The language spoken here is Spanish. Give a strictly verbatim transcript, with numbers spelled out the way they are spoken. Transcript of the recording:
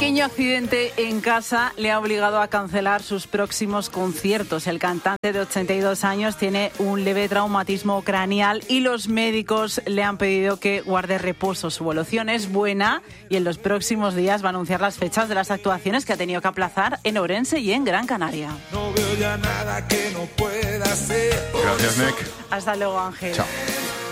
pequeño accidente en casa le ha obligado a cancelar sus próximos conciertos. El cantante de ochenta y dos años tiene un leve traumatismo craneal y los médicos le han pedido que guarde reposo. Su evolución es buena y en los próximos días va a anunciar las fechas de las actuaciones que ha tenido que aplazar en Ourense y en Gran Canaria. No veo ya nada que no pueda ser. Gracias, Nick. Hasta luego, Ángel. Chao.